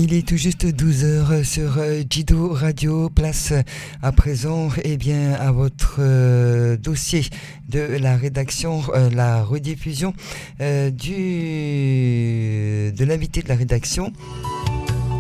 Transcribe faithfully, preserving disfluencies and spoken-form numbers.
Il est tout juste douze heures sur euh, Jido Radio. Place euh, à présent eh bien, à votre euh, dossier de la rédaction, euh, la rediffusion euh, du, de l'invité de la rédaction.